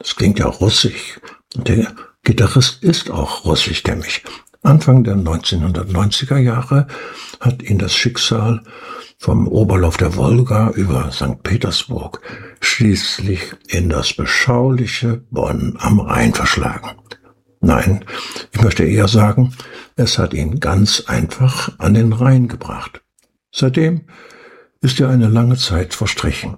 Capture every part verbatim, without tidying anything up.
Das klingt ja russisch. Und der Gitarrist ist auch russischstämmig. Anfang der neunzehnhundertneunziger Jahre hat ihn das Schicksal vom Oberlauf der Wolga über Sankt Petersburg schließlich in das beschauliche Bonn am Rhein verschlagen. Nein, ich möchte eher sagen, es hat ihn ganz einfach an den Rhein gebracht. Seitdem ist ja eine lange Zeit verstrichen.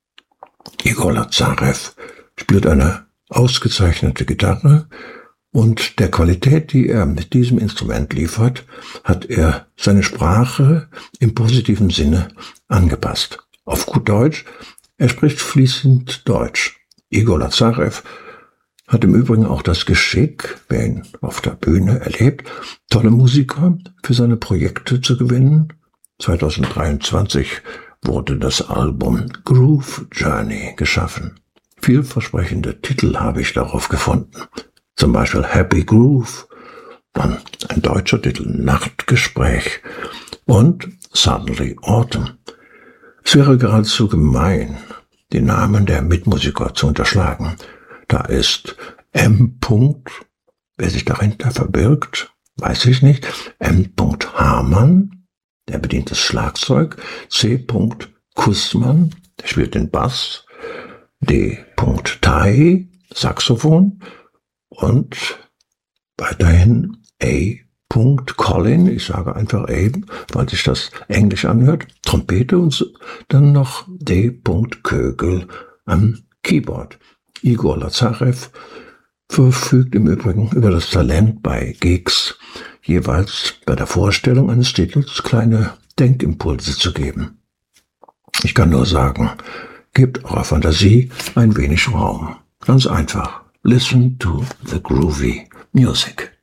Igor Lazarew spielt eine ausgezeichnete Gitarre und der Qualität, die er mit diesem Instrument liefert, hat er seine Sprache im positiven Sinne angepasst. Auf gut Deutsch, er spricht fließend Deutsch. Igor Lazarew hat im Übrigen auch das Geschick, wer ihn auf der Bühne erlebt, tolle Musiker für seine Projekte zu gewinnen. zweitausenddreiundzwanzig wurde das Album Groove Journey geschaffen. Vielversprechende Titel habe ich darauf gefunden. Zum Beispiel Happy Groove, dann ein deutscher Titel Nachtgespräch und Suddenly Autumn. Es wäre geradezu gemein, die Namen der Mitmusiker zu unterschlagen. Da ist M. Wer sich dahinter verbirgt, weiß ich nicht. M. Hamann, der bedient das Schlagzeug. C. Kussmann, der spielt den Bass. D. Tai, Saxophon. Und weiterhin A. Colin, ich sage einfach A, weil sich das Englisch anhört, Trompete und so, dann noch D. Kögel am Keyboard. Igor Lazarew verfügt im Übrigen über das Talent, bei Gigs jeweils bei der Vorstellung eines Titels kleine Denkimpulse zu geben. Ich kann nur sagen, gebt eurer Fantasie ein wenig Raum. Ganz einfach. Listen to the groovy music.